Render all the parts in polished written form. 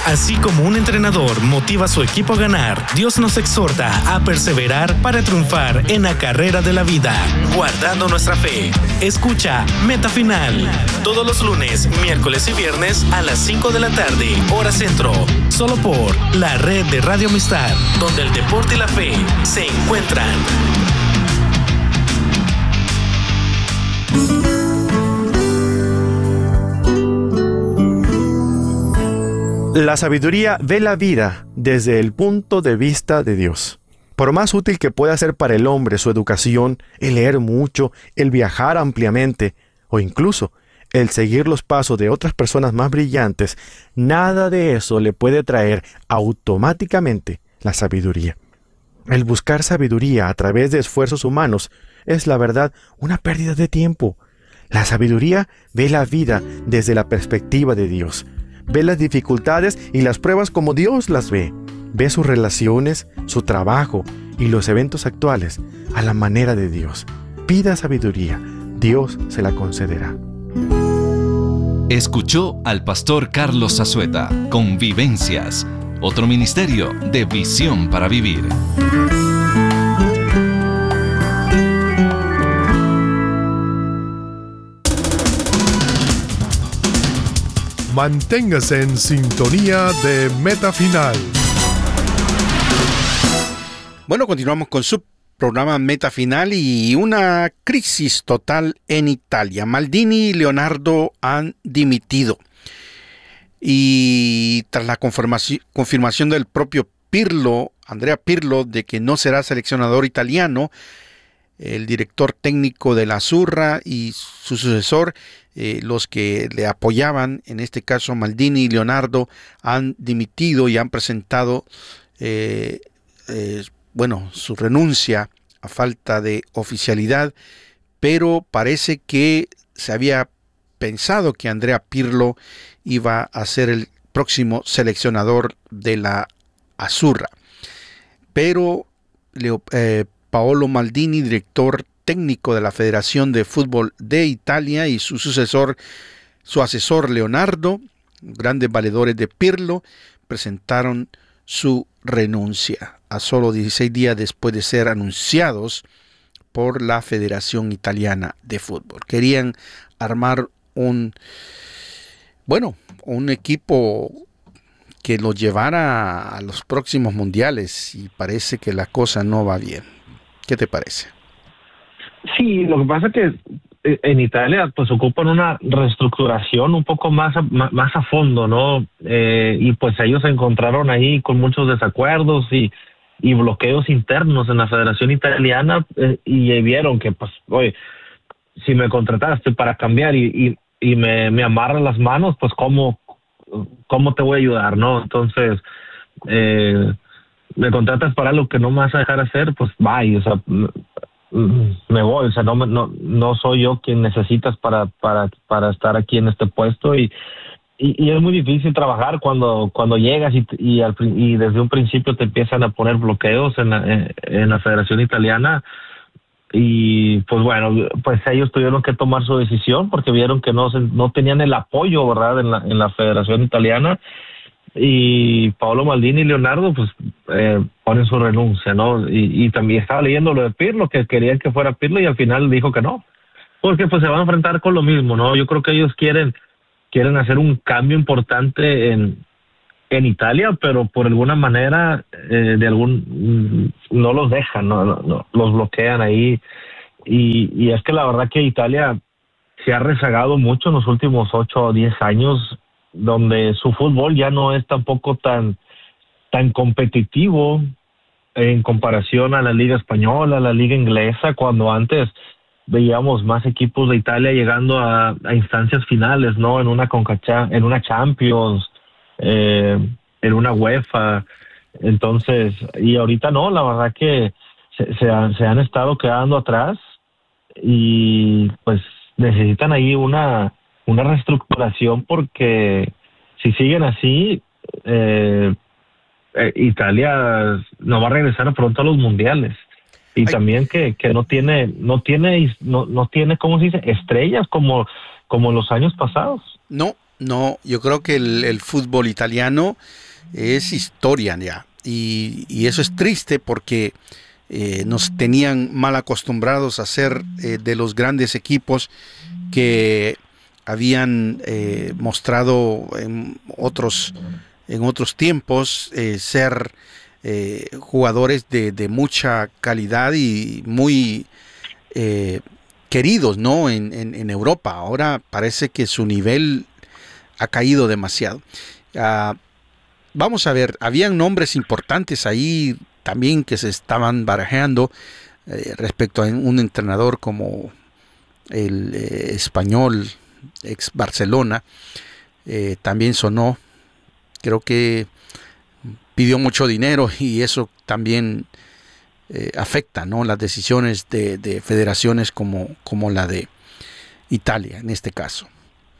Así como un entrenador motiva a su equipo a ganar, Dios nos exhorta a perseverar para triunfar en la carrera de la vida, guardando nuestra fe. Escucha Meta Final, todos los lunes, miércoles y viernes a las 5 de la tarde, hora centro, solo por la red de Radio Amistad, donde el deporte y la fe se encuentran. La sabiduría ve la vida desde el punto de vista de Dios. Por más útil que pueda ser para el hombre su educación, el leer mucho, el viajar ampliamente, o incluso el seguir los pasos de otras personas más brillantes, nada de eso le puede traer automáticamente la sabiduría. El buscar sabiduría a través de esfuerzos humanos es, la verdad, una pérdida de tiempo. La sabiduría ve la vida desde la perspectiva de Dios. Ve las dificultades y las pruebas como Dios las ve. Ve sus relaciones, su trabajo y los eventos actuales a la manera de Dios. Pida sabiduría, Dios se la concederá. Escuchó al pastor Carlos Zazueta con Vivencias, otro ministerio de visión para vivir. Manténgase en sintonía de Meta Final. Bueno, continuamos con su programa Meta Final y una crisis total en Italia. Maldini y Leonardo han dimitido. Y tras la confirmación del propio Pirlo, Andrea Pirlo, de que no será seleccionador italiano, el director técnico de la Azzurra y su sucesor, los que le apoyaban, en este caso Maldini y Leonardo, han dimitido y han presentado su renuncia a falta de oficialidad, pero parece que se había pensado que Andrea Pirlo iba a ser el próximo seleccionador de la Azzurra. Pero Paolo Maldini, director técnico de la Federación de Fútbol de Italia, y su asesor Leonardo, grandes valedores de Pirlo, presentaron su renuncia a solo 16 días después de ser anunciados por la Federación Italiana de Fútbol. Querían armar un equipo que los llevara a los próximos mundiales y parece que la cosa no va bien. ¿Qué te parece? Sí, lo que pasa es que en Italia pues ocupan una reestructuración un poco más a fondo, ¿no? Y pues ellos se encontraron ahí con muchos desacuerdos y bloqueos internos en la Federación Italiana, y vieron que pues, oye, si me contrataste para cambiar y me amarran las manos, pues ¿cómo te voy a ayudar, no? Entonces, me contratas para algo que no me vas a dejar hacer, pues bye, o sea, me voy, o sea, no soy yo quien necesitas para estar aquí en este puesto, y es muy difícil trabajar cuando llegas y desde un principio te empiezan a poner bloqueos en la Federación Italiana. Y pues bueno, pues ellos tuvieron que tomar su decisión porque vieron que no tenían el apoyo, ¿verdad?, en la Federación Italiana. Y Paolo Maldini y Leonardo pues ponen su renuncia, ¿no? Y también estaba leyendo lo de Pirlo, que querían que fuera Pirlo, y al final dijo que no, porque pues se van a enfrentar con lo mismo, ¿no? Yo creo que ellos quieren hacer un cambio importante en Italia, pero por alguna manera no los dejan, no los bloquean ahí, y es que la verdad que Italia se ha rezagado mucho en los últimos 8 o 10 años, donde su fútbol ya no es tampoco tan competitivo en comparación a la liga española, a la liga inglesa, cuando antes veíamos más equipos de Italia llegando a instancias finales, ¿no? En una Champions, en una UEFA. Entonces, y ahorita no, la verdad que se han estado quedando atrás, y pues necesitan ahí una reestructuración, porque si siguen así, Italia no va a regresar pronto a los mundiales. Y también que no tiene, ¿cómo se dice?, estrellas como los años pasados. No, No, yo creo que el fútbol italiano es historia ya. Y eso es triste porque nos tenían mal acostumbrados a ser de los grandes equipos que habían mostrado en otros tiempos ser jugadores de mucha calidad y muy queridos, ¿no? en Europa. Ahora parece que su nivel ha caído demasiado. Vamos a ver, habían nombres importantes ahí también que se estaban barajeando respecto a un entrenador como el español ex Barcelona. También sonó, creo que pidió mucho dinero y eso también afecta, ¿no? Las decisiones de federaciones como la de Italia en este caso.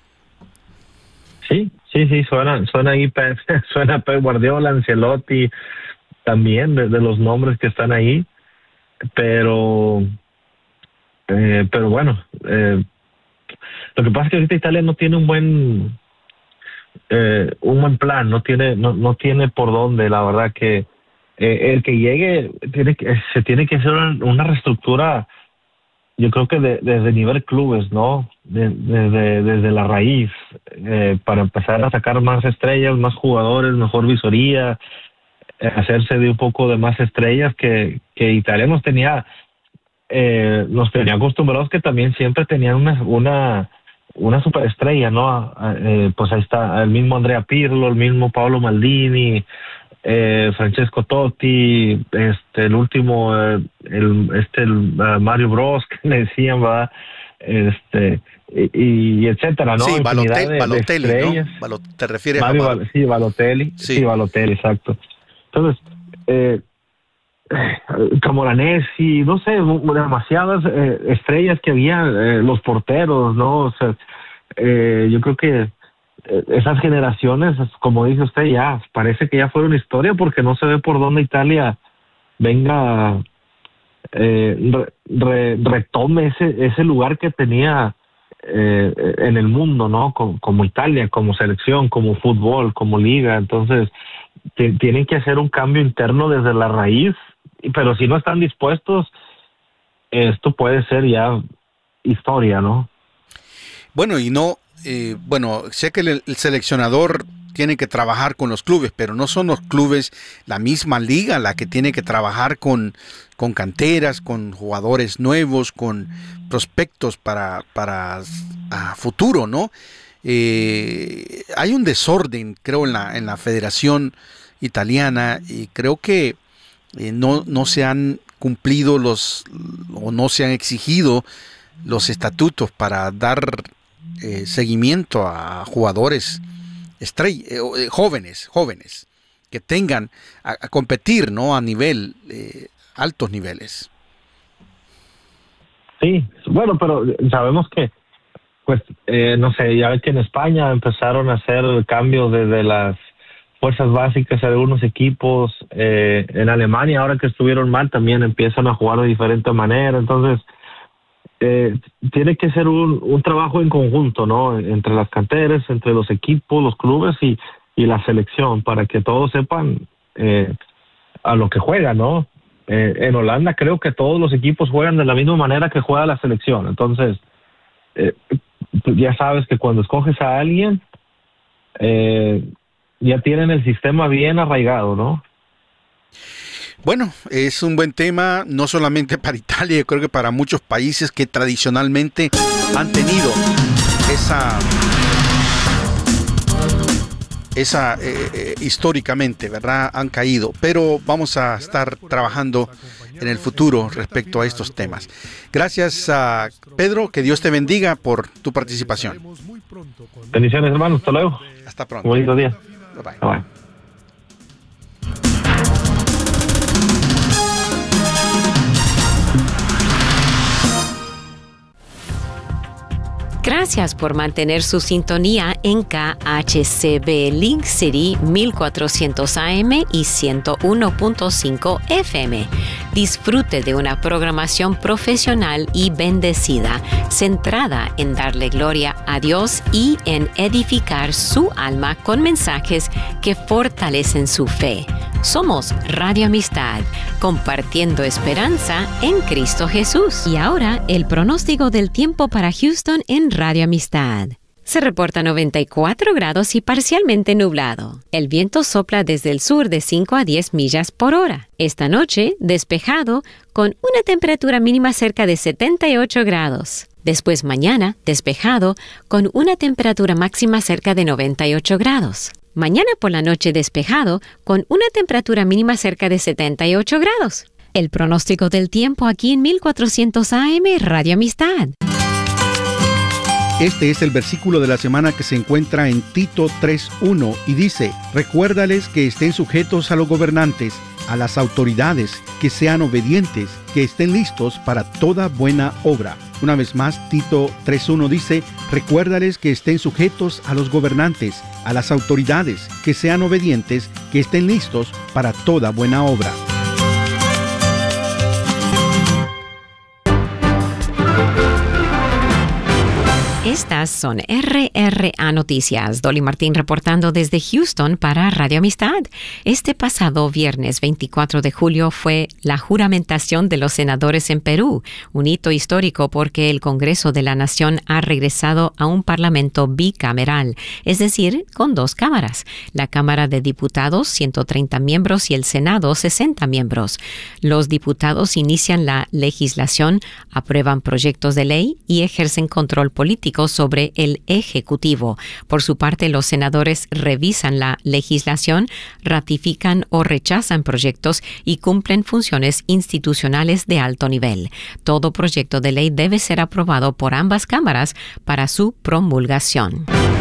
Sí, suena ahí, suena Pep Guardiola, Ancelotti, también de los nombres que están ahí, pero bueno, lo que pasa es que ahorita Italia no tiene un buen plan, no tiene por dónde. La verdad que el que llegue se tiene que hacer una reestructura, yo creo que desde nivel clubes, ¿no? Desde la raíz, para empezar a sacar más estrellas, más jugadores, mejor visoría, hacerse de un poco de más estrellas que Italia nos tenía acostumbrados, que también siempre tenían una superestrella, ¿no? Pues ahí está el mismo Andrea Pirlo, el mismo Paolo Maldini, Francesco Totti, el último, Mario Bros, que le decían, ¿verdad? Y etcétera, ¿no? Sí, Balotelli, ¿no? ¿Te refieres a Balotelli? Sí, Balotelli, sí, Balotelli, exacto. Entonces, Camoranesi, no sé, demasiadas estrellas que había, los porteros, ¿no? O sea, yo creo que esas generaciones, como dice usted, ya parece que ya fueron historia, porque no se ve por dónde Italia venga, retome ese lugar que tenía en el mundo, ¿no? Como Italia, como selección, como fútbol, como liga. Entonces tienen que hacer un cambio interno desde la raíz, pero si no están dispuestos, esto puede ser ya historia, ¿no? Bueno, y no, sé que el seleccionador tiene que trabajar con los clubes, pero no son los clubes, la misma liga, la que tiene que trabajar con canteras, con jugadores nuevos, con prospectos para futuro, ¿no? Hay un desorden, creo, en la Federación Italiana, y creo que no se han cumplido o no se han exigido los estatutos para dar seguimiento a jugadores jóvenes que tengan a competir, ¿no? A nivel altos niveles. Sí, bueno, pero sabemos que, pues, no sé, ya ves que en España empezaron a hacer cambios desde las fuerzas básicas a algunos equipos. En Alemania, ahora que estuvieron mal, también empiezan a jugar de diferente manera. Entonces, tiene que ser un trabajo en conjunto, ¿no? Entre las canteras, entre los equipos, los clubes y la selección, para que todos sepan a lo que juegan, ¿no? En Holanda creo que todos los equipos juegan de la misma manera que juega la selección. Entonces, ya sabes que cuando escoges a alguien, ya tienen el sistema bien arraigado, ¿no? Bueno, es un buen tema, no solamente para Italia, yo creo que para muchos países que tradicionalmente han tenido esa históricamente, ¿verdad? Han caído, pero vamos a estar trabajando en el futuro respecto a estos temas. Gracias a Pedro, que Dios te bendiga por tu participación. Bendiciones, hermano, hasta luego. Hasta pronto. Bonito día. Bye bye. Bye. Gracias por mantener su sintonía en KHCB Link City 1400 AM y 101.5 FM. Disfrute de una programación profesional y bendecida, centrada en darle gloria a Dios y en edificar su alma con mensajes que fortalecen su fe. Somos Radio Amistad, compartiendo esperanza en Cristo Jesús. Y ahora, el pronóstico del tiempo para Houston en Radio Amistad. Se reporta 94 grados y parcialmente nublado. El viento sopla desde el sur de 5 a 10 millas por hora. Esta noche, despejado, con una temperatura mínima cerca de 78 grados. Después mañana, despejado, con una temperatura máxima cerca de 98 grados. Mañana por la noche despejado, con una temperatura mínima cerca de 78 grados. El pronóstico del tiempo aquí en 1400 AM Radio Amistad. Este es el versículo de la semana que se encuentra en Tito 3:1 y dice: recuérdales que estén sujetos a los gobernantes, a las autoridades, que sean obedientes, que estén listos para toda buena obra. Una vez más, Tito 3:1 dice: recuérdales que estén sujetos a los gobernantes, a las autoridades, que sean obedientes, que estén listos para toda buena obra. Estas son RRA Noticias. Dolly Martín reportando desde Houston para Radio Amistad. Este pasado viernes 24 de julio fue la juramentación de los senadores en Perú, un hito histórico porque el Congreso de la Nación ha regresado a un parlamento bicameral, es decir, con 2 cámaras. La Cámara de Diputados, 130 miembros, y el Senado, 60 miembros. Los diputados inician la legislación, aprueban proyectos de ley y ejercen control político sobre el Ejecutivo. Por su parte, los senadores revisan la legislación, ratifican o rechazan proyectos y cumplen funciones institucionales de alto nivel. Todo proyecto de ley debe ser aprobado por ambas cámaras para su promulgación.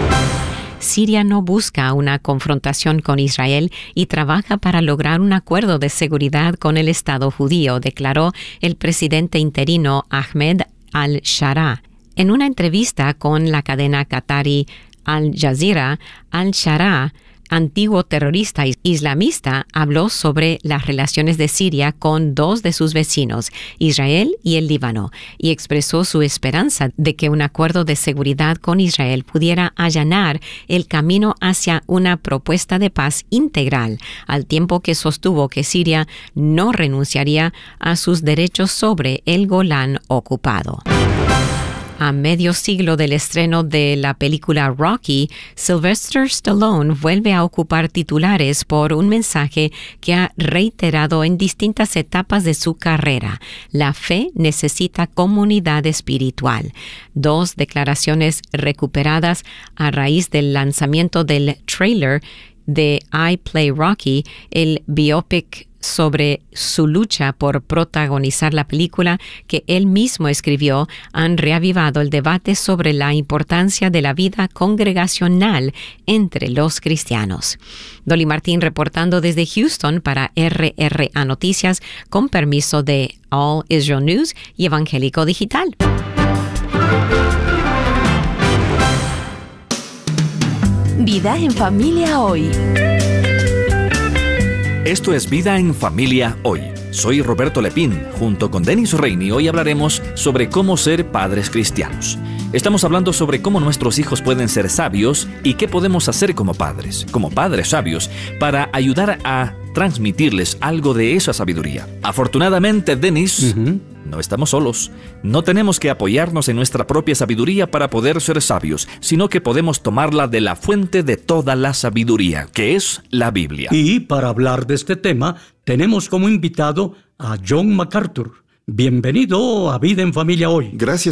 Siria no busca una confrontación con Israel y trabaja para lograr un acuerdo de seguridad con el Estado judío, declaró el presidente interino Ahmed al-Shara. En una entrevista con la cadena qatarí Al Jazeera, al-Shara, antiguo terrorista islamista, habló sobre las relaciones de Siria con 2 de sus vecinos, Israel y el Líbano, y expresó su esperanza de que un acuerdo de seguridad con Israel pudiera allanar el camino hacia una propuesta de paz integral, al tiempo que sostuvo que Siria no renunciaría a sus derechos sobre el Golán ocupado. A medio siglo del estreno de la película Rocky, Sylvester Stallone vuelve a ocupar titulares por un mensaje que ha reiterado en distintas etapas de su carrera: la fe necesita comunidad espiritual. 2 declaraciones recuperadas a raíz del lanzamiento del tráiler de I Play Rocky, el biopic sobre su lucha por protagonizar la película que él mismo escribió, han reavivado el debate sobre la importancia de la vida congregacional entre los cristianos. Dolly Martín reportando desde Houston para RRA Noticias, con permiso de All Israel News y Evangélico Digital. Vida en Familia Hoy. Esto es Vida en Familia Hoy. Soy Roberto Lepín. Junto con Denis Reini, hoy hablaremos sobre cómo ser padres cristianos. Estamos hablando sobre cómo nuestros hijos pueden ser sabios y qué podemos hacer como padres sabios, para ayudar a transmitirles algo de esa sabiduría. Afortunadamente, Denis, no estamos solos. No tenemos que apoyarnos en nuestra propia sabiduría para poder ser sabios, sino que podemos tomarla de la fuente de toda la sabiduría, que es la Biblia. Y para hablar de este tema, tenemos como invitado a John MacArthur. Bienvenido a Vida en Familia Hoy. Gracias,